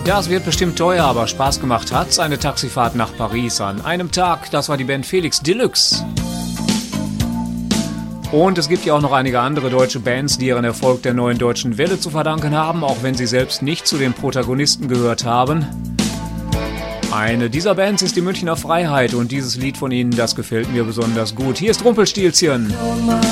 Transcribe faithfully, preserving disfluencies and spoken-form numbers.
Das wird bestimmt teuer, aber Spaß gemacht hat's. Eine Taxifahrt nach Paris an einem Tag. Das war die Band Felix Deluxe. Und es gibt ja auch noch einige andere deutsche Bands, die ihren Erfolg der neuen deutschen Welle zu verdanken haben, auch wenn sie selbst nicht zu den Protagonisten gehört haben. Eine dieser Bands ist die Münchner Freiheit und dieses Lied von ihnen, das gefällt mir besonders gut. Hier ist Rumpelstilzchen.